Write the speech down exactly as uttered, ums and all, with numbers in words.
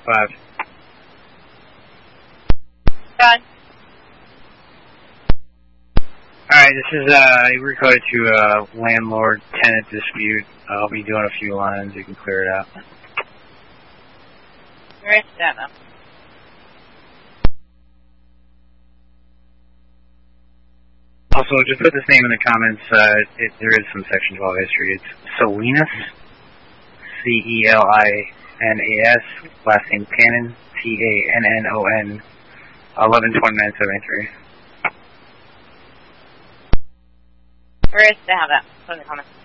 five. Done. Alright, this is, uh, recorded to a landlord-tenant dispute. I'll be doing a few lines. You can clear it out. Where's Dana? Also, just put this name in the comments. Uh, it, there is some Section twelve history. It's Salinas, C E L I N A S, last name Tannen, T A N N O N, eleven twenty-nine seventy-three. Where is Dana? Put in the comments.